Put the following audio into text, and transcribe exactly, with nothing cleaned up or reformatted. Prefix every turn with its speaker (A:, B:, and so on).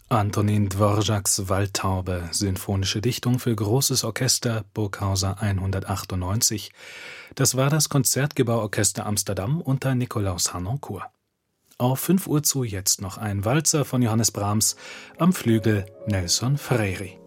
A: Antonin Dvořáks Waldtaube, sinfonische Dichtung für großes Orchester, Burghauser hundertachtundneunzig. Das war das Konzertgebauorchester Amsterdam unter Nikolaus Harnoncourt. Auf fünf Uhr zu jetzt noch ein Walzer von Johannes Brahms, am Flügel Nelson Freire.